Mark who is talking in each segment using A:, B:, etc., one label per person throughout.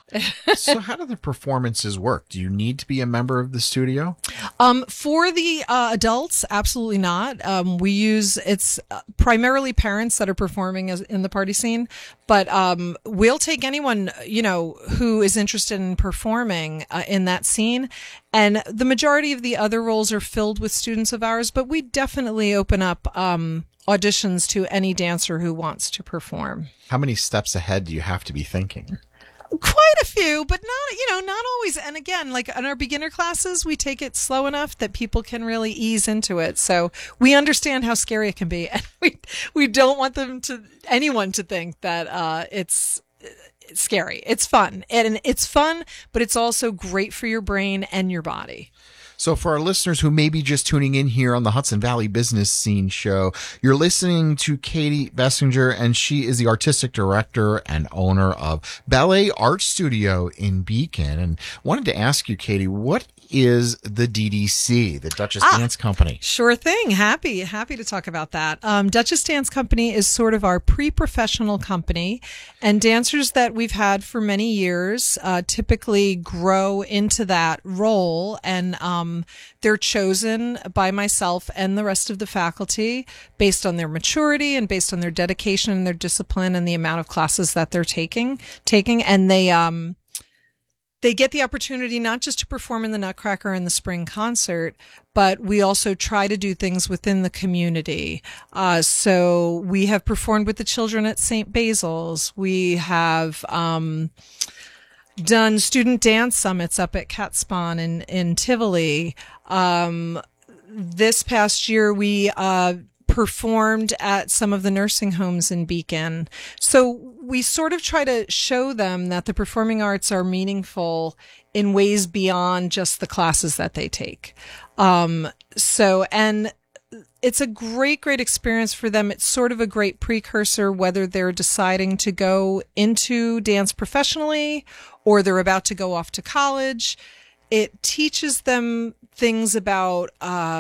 A: So how do the performances work? Do you need to be a member of the studio?
B: For the adults, absolutely not. It's primarily parents that are performing in the party scene, but we'll take anyone, who is interested in performing in that scene. And the majority of the other roles are filled with students of ours, but we definitely open up auditions to any dancer who wants to perform.
A: How many steps ahead do you have to be thinking?
B: Quite a few, but not always. And again, like in our beginner classes, we take it slow enough that people can really ease into it. So we understand how scary it can be, and we don't want anyone to think that it's scary. It's fun, and it's fun, but it's also great for your brain and your body.
A: So for our listeners who may be just tuning in here on the Hudson Valley Business Scene Show, you're listening to Katie Bessinger, and she is the artistic director and owner of Ballet Art Studio in Beacon. And wanted to ask you, Katie, what is the DDC, the Duchess Dance Company?
B: Sure thing. Happy to talk about that. Duchess Dance Company is sort of our pre-professional company, and dancers that we've had for many years typically grow into that role, and they're chosen by myself and the rest of the faculty based on their maturity and based on their dedication and their discipline and the amount of classes that they're taking, and they get the opportunity not just to perform in the Nutcracker and the spring concert, but we also try to do things within the community. So we have performed with the children at St. Basil's. We have done student dance summits up at Cat Spawn in Tivoli. This past year, we performed at some of the nursing homes in Beacon. So we sort of try to show them that the performing arts are meaningful in ways beyond just the classes that they take. And it's a great experience for them. It's sort of a great precursor, whether they're deciding to go into dance professionally or they're about to go off to college. It teaches them things about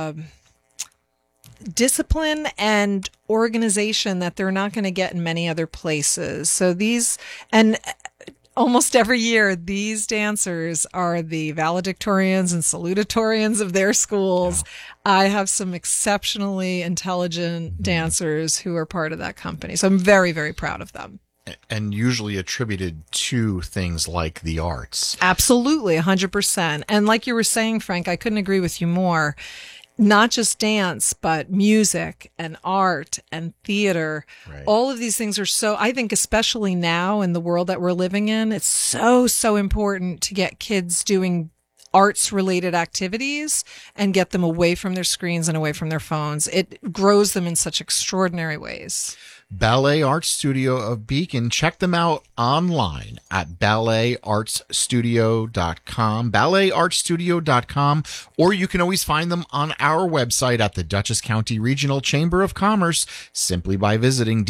B: discipline and organization that they're not going to get in many other places. So almost every year, these dancers are the valedictorians and salutatorians of their schools. Yeah. I have some exceptionally intelligent dancers who are part of that company. So I'm very, very proud of them.
A: And usually attributed to things like the arts.
B: Absolutely, 100%. And like you were saying, Frank, I couldn't agree with you more. Not just dance, but music and art and theater. Right. All of these things are so, I think, especially now in the world that we're living in, it's so important to get kids doing arts related activities and get them away from their screens and away from their phones. It grows them in such extraordinary ways.
A: Ballet Art Studio of Beacon. Check them out online at balletartsstudio.com, balletartsstudio.com, or you can always find them on our website at the Dutchess County Regional Chamber of Commerce simply by visiting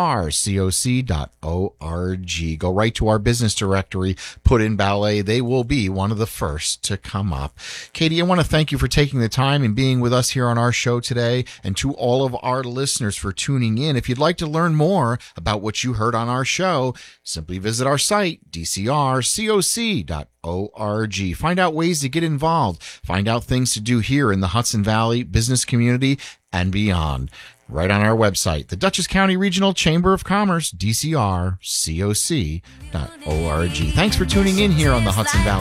A: dcrcoc.org. Go right to our business directory, put in ballet. They will be one of the first to come up. Katie, I want to thank you for taking the time and being with us here on our show today, and to all of our listeners for tuning in. If you'd like to learn more about what you heard on our show, simply visit our site, dcrcoc.org. Find out ways to get involved. Find out things to do here in the Hudson Valley business community and beyond. Right on our website, the Dutchess County Regional Chamber of Commerce, dcrcoc.org. Thanks for tuning in here on the Hudson Valley